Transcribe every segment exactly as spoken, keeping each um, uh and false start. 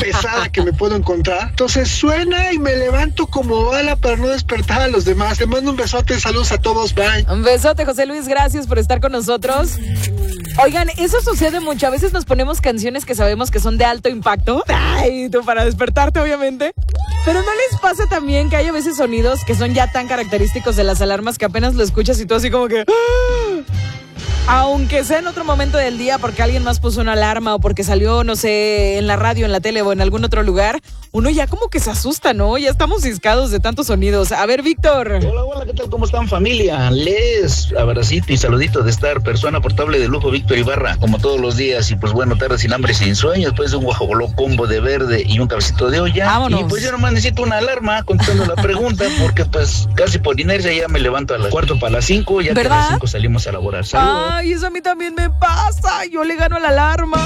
pesada que me puedo encontrar. Entonces suena y me levanto como bala para no despertar a los demás. Te mando un besote, saludos a todos, bye. Un besote, José Luis, gracias por estar con nosotros. Oigan, eso sucede mucho. A veces nos ponemos canciones que sabemos que son de alto impacto. Ay, tú para despertarte, obviamente. Pero ¿no les pasa también que hay a veces sonidos que son ya tan característicos de las alarmas que apenas lo escuchas y tú así como que... ¡ah! Aunque sea en otro momento del día porque alguien más puso una alarma o porque salió, no sé, en la radio, en la tele o en algún otro lugar, uno ya como que se asusta, ¿no? Ya estamos ciscados de tantos sonidos. A ver, Víctor. Hola, hola, ¿qué tal? ¿Cómo están, familia? Les abracito y saludito de estar persona portable de lujo, Víctor Ibarra, como todos los días. Y pues bueno, tarde sin hambre, sin sueño, después de un guajoló combo de verde y un cabecito de olla. Vámonos. Y pues yo nomás necesito una alarma contestando la pregunta, porque pues casi por inercia ya me levanto a las cuarto para las cinco, ya que a las cinco salimos a laborar. Saludos. Ay, eso a mí también me pasa. Yo le gano a la alarma.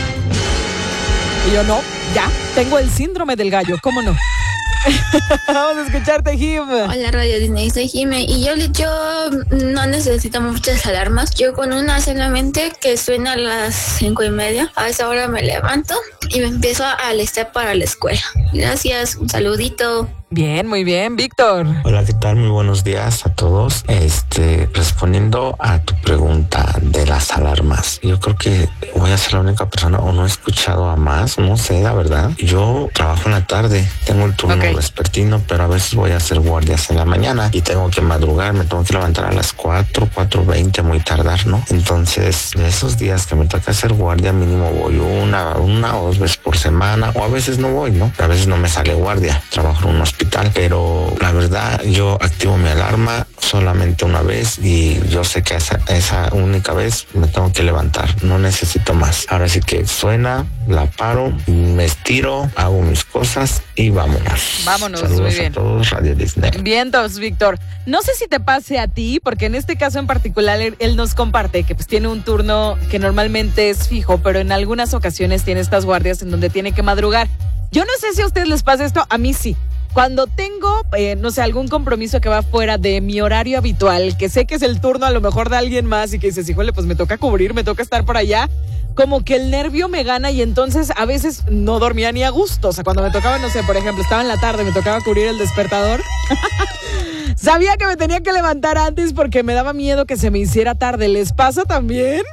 Y yo no, ya, tengo el síndrome del gallo, ¿cómo no? Vamos a escucharte, Jim. Hola, Radio Disney, soy Jime. Y yo, yo no necesito muchas alarmas. Yo con una solamente que suena a las cinco y media. A esa hora me levanto y me empiezo a alistar para la escuela. Gracias, un saludito. Bien, muy bien, Víctor. Hola, ¿qué tal? Muy buenos días a todos. Este, respondiendo a tu pregunta de las alarmas, yo creo que voy a ser la única persona o no he escuchado a más, no sé, la verdad. Yo trabajo en la tarde, tengo el turno okay. vespertino, pero a veces voy a hacer guardias en la mañana y tengo que madrugar, me tengo que levantar a las cuatro, cuatro veinte, muy tardar, ¿no? Entonces, de esos días que me toca hacer guardia, mínimo voy una, una o dos veces por semana, o a veces no voy, ¿no? A veces no me sale guardia, trabajo en un hospital. Pero la verdad, yo activo mi alarma solamente una vez y yo sé que esa, esa única vez me tengo que levantar, no necesito más. Ahora sí que suena, la paro, me estiro, hago mis cosas y vámonos. Vámonos, saludos muy bien. A todos, Radio Disney. Vientos, Víctor. No sé si te pase a ti, porque en este caso en particular él, él nos comparte que pues tiene un turno que normalmente es fijo, pero en algunas ocasiones tiene estas guardias en donde tiene que madrugar. Yo no sé si a ustedes les pasa esto, a mí sí. Cuando tengo, eh, no sé, algún compromiso que va fuera de mi horario habitual, que sé que es el turno a lo mejor de alguien más y que dices, híjole, pues me toca cubrir, me toca estar por allá, como que el nervio me gana y entonces a veces no dormía ni a gusto. O sea, cuando me tocaba, no sé, por ejemplo, estaba en la tarde, me tocaba cubrir el despertador. Sabía que me tenía que levantar antes porque me daba miedo que se me hiciera tarde. ¿Les pasa también?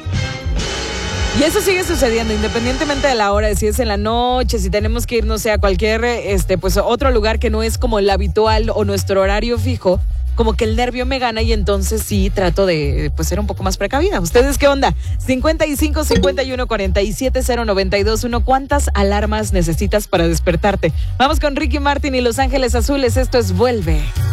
Y eso sigue sucediendo, independientemente de la hora, si es en la noche, si tenemos que ir, no sé, a cualquier, este, pues otro lugar que no es como el habitual o nuestro horario fijo, como que el nervio me gana y entonces sí trato de, pues, ser un poco más precavida. ¿Ustedes qué onda? cincuenta y cinco, cincuenta y uno, cuarenta y siete, cero noventa y dos uno. ¿Cuántas alarmas necesitas para despertarte? Vamos con Ricky Martin y Los Ángeles Azules. Esto es Vuelve.